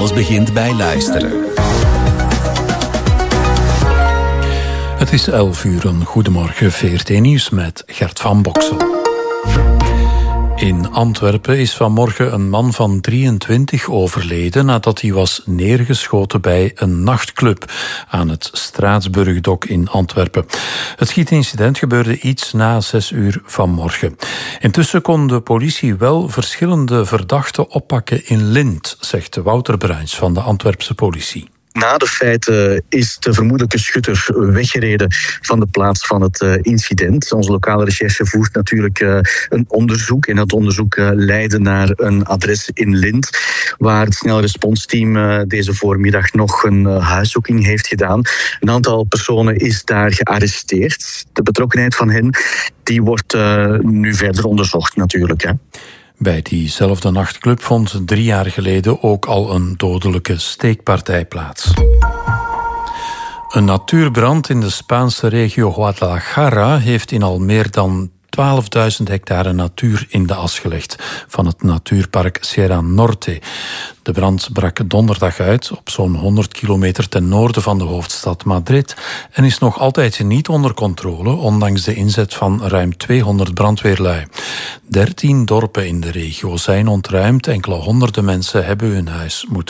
Alles begint bij luisteren. Het is 11:00, een goedemorgen, VRT Nieuws met Gert van Boksel. In Antwerpen is vanmorgen een man van 23 overleden nadat hij was neergeschoten bij een nachtclub aan het Straatsburgdok in Antwerpen. Het schietincident gebeurde iets na 6:00 vanmorgen. Intussen kon de politie wel verschillende verdachten oppakken in Lint, zegt Wouter Bruins van de Antwerpse politie. Na de feiten is de vermoedelijke schutter weggereden van de plaats van het incident. Onze lokale recherche voert natuurlijk een onderzoek. En dat onderzoek leidde naar een adres in Lint, waar het snelresponsteam deze voormiddag nog een huiszoeking heeft gedaan. Een aantal personen is daar gearresteerd. De betrokkenheid van hen die wordt nu verder onderzocht natuurlijk, hè. Bij diezelfde nachtclub vond 3 jaar geleden ook al een dodelijke steekpartij plaats. Een natuurbrand in de Spaanse regio Guadalajara heeft in al meer dan 12.000 hectare natuur in de as gelegd van het natuurpark Sierra Norte. De brand brak donderdag uit op zo'n 100 kilometer ten noorden van de hoofdstad Madrid en is nog altijd niet onder controle, ondanks de inzet van ruim 200 brandweerlui. 13 dorpen in de regio zijn ontruimd, enkele honderden mensen hebben hun huis moeten